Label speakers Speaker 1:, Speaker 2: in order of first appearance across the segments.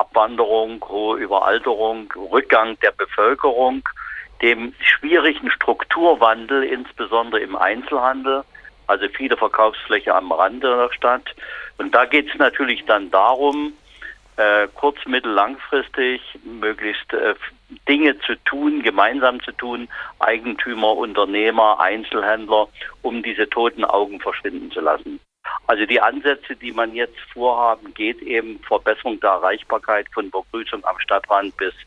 Speaker 1: Abwanderung, hohe Überalterung, Rückgang der Bevölkerung, dem schwierigen Strukturwandel, insbesondere im Einzelhandel, also viele Verkaufsfläche am Rande der Stadt. Und da geht es natürlich dann darum, kurz-, mittel-, langfristig möglichst Dinge zu tun, gemeinsam zu tun, Eigentümer, Unternehmer, Einzelhändler, um diese toten Augen verschwinden zu lassen. Also die Ansätze, die man jetzt vorhaben, geht eben Verbesserung der Erreichbarkeit von Begrüßung am Stadtrand bis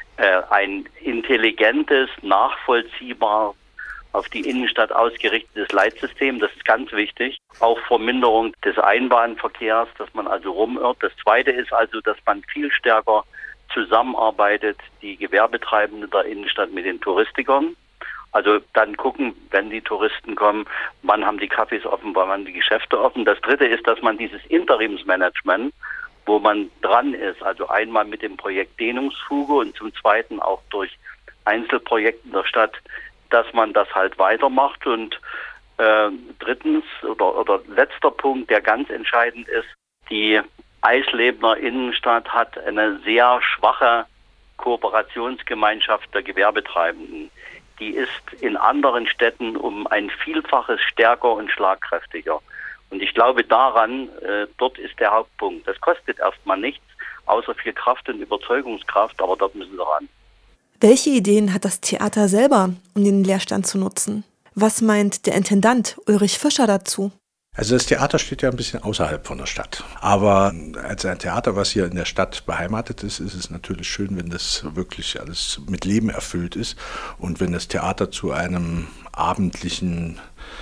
Speaker 1: ein intelligentes, nachvollziehbar auf die Innenstadt ausgerichtetes Leitsystem. Das ist ganz wichtig. Auch Verminderung des Einbahnverkehrs, dass man also rumirrt. Das Zweite ist also, dass man viel stärker zusammenarbeitet, die Gewerbetreibenden der Innenstadt mit den Touristikern. Also dann gucken, wenn die Touristen kommen, wann haben die Cafés offen, wann haben die Geschäfte offen. Das Dritte ist, dass man dieses Interimsmanagement, wo man dran ist, also einmal mit dem Projekt Dehnungsfuge und zum Zweiten auch durch Einzelprojekte in der Stadt, dass man das halt weitermacht. Und drittens oder letzter Punkt, der ganz entscheidend ist, die Eislebener Innenstadt hat eine sehr schwache Kooperationsgemeinschaft der Gewerbetreibenden. Die ist in anderen Städten um ein Vielfaches stärker und schlagkräftiger. Und ich glaube daran, dort ist der Hauptpunkt. Das kostet erstmal nichts, außer viel Kraft und Überzeugungskraft, aber dort müssen sie ran.
Speaker 2: Welche Ideen hat das Theater selber, um den Leerstand zu nutzen? Was meint der Intendant Ulrich Fischer dazu?
Speaker 3: Also das Theater steht ja ein bisschen außerhalb von der Stadt. Aber als ein Theater, was hier in der Stadt beheimatet ist, ist es natürlich schön, wenn das wirklich alles mit Leben erfüllt ist und wenn das Theater zu einem abendlichen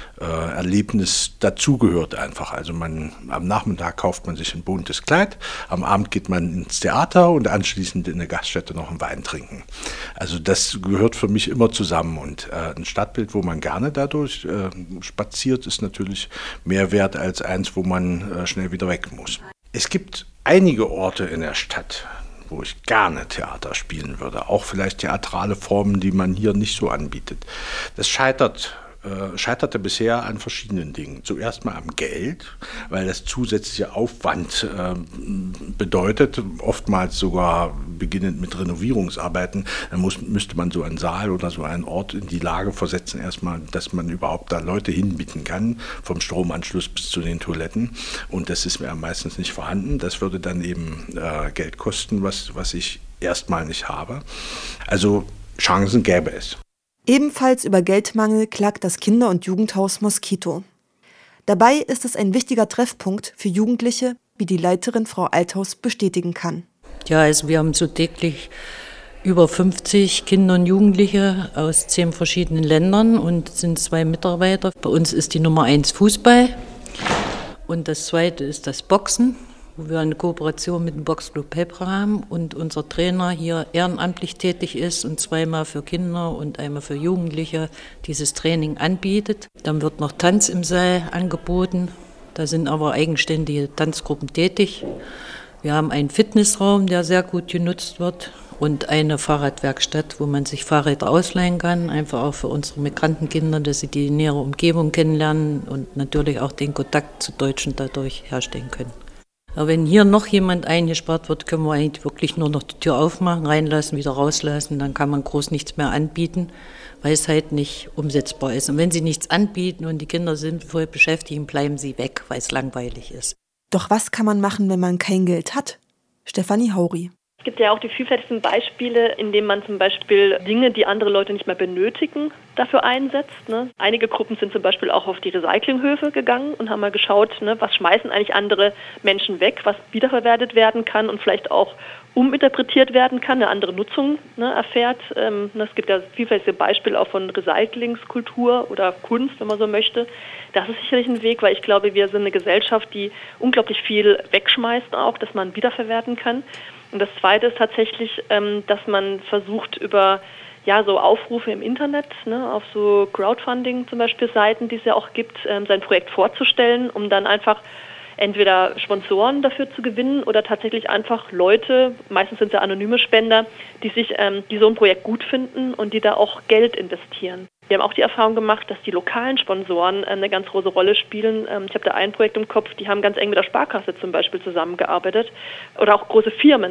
Speaker 3: Erlebnis dazugehört einfach. Also am Nachmittag kauft man sich ein buntes Kleid, am Abend geht man ins Theater und anschließend in der Gaststätte noch einen Wein trinken. Also das gehört für mich immer zusammen und ein Stadtbild, wo man gerne dadurch spaziert, ist natürlich mehr wert als eins, wo man schnell wieder weg muss. Es gibt einige Orte in der Stadt, wo ich gerne Theater spielen würde, auch vielleicht theatrale Formen, die man hier nicht so anbietet. Das scheiterte bisher an verschiedenen Dingen. Zuerst mal am Geld, weil das zusätzliche Aufwand bedeutet, oftmals sogar beginnend mit Renovierungsarbeiten. Dann müsste man so einen Saal oder so einen Ort in die Lage versetzen, erstmal, dass man überhaupt da Leute hinbieten kann, vom Stromanschluss bis zu den Toiletten. Und das ist mir meistens nicht vorhanden. Das würde dann eben Geld kosten, was ich erstmal nicht habe. Also Chancen gäbe es.
Speaker 2: Ebenfalls über Geldmangel klagt das Kinder- und Jugendhaus Moskito. Dabei ist es ein wichtiger Treffpunkt für Jugendliche, wie die Leiterin Frau Althaus bestätigen kann.
Speaker 4: Ja, also wir haben so täglich über 50 Kinder und Jugendliche aus 10 verschiedenen Ländern und sind 2 Mitarbeiter. Bei uns ist die Nummer 1 Fußball und das zweite ist das Boxen, wo wir eine Kooperation mit dem Boxclub Pepra haben und unser Trainer hier ehrenamtlich tätig ist und 2-mal für Kinder und einmal für Jugendliche dieses Training anbietet. Dann wird noch Tanz im Saal angeboten, da sind aber eigenständige Tanzgruppen tätig. Wir haben einen Fitnessraum, der sehr gut genutzt wird und eine Fahrradwerkstatt, wo man sich Fahrräder ausleihen kann, einfach auch für unsere Migrantenkinder, dass sie die nähere Umgebung kennenlernen und natürlich auch den Kontakt zu Deutschen dadurch herstellen können. Aber wenn hier noch jemand eingespart wird, können wir eigentlich wirklich nur noch die Tür aufmachen, reinlassen, wieder rauslassen. Dann kann man groß nichts mehr anbieten, weil es halt nicht umsetzbar ist. Und wenn sie nichts anbieten und die Kinder sinnvoll beschäftigen, bleiben sie weg, weil es langweilig ist.
Speaker 2: Doch was kann man machen, wenn man kein Geld hat? Stefanie Hauri.
Speaker 5: Es gibt ja auch die vielfältigsten Beispiele, in denen man zum Beispiel Dinge, die andere Leute nicht mehr benötigen, dafür einsetzt. Ne? Einige Gruppen sind zum Beispiel auch auf die Recyclinghöfe gegangen und haben mal geschaut, ne, was schmeißen eigentlich andere Menschen weg, was wiederverwertet werden kann und vielleicht auch uminterpretiert werden kann, eine andere Nutzung erfährt. Es gibt ja vielfältige Beispiele auch von Recyclingskultur oder Kunst, wenn man so möchte. Das ist sicherlich ein Weg, weil ich glaube, wir sind eine Gesellschaft, die unglaublich viel wegschmeißt auch, dass man wiederverwerten kann. Und das Zweite ist tatsächlich, dass man versucht über so Aufrufe im Internet, auf so Crowdfunding zum Beispiel Seiten, die es ja auch gibt, sein Projekt vorzustellen, um dann einfach entweder Sponsoren dafür zu gewinnen oder tatsächlich einfach Leute, meistens sind es ja anonyme Spender, die so ein Projekt gut finden und die da auch Geld investieren. Wir haben auch die Erfahrung gemacht, dass die lokalen Sponsoren eine ganz große Rolle spielen. Ich habe da ein Projekt im Kopf, die haben ganz eng mit der Sparkasse zum Beispiel zusammengearbeitet oder auch große Firmen.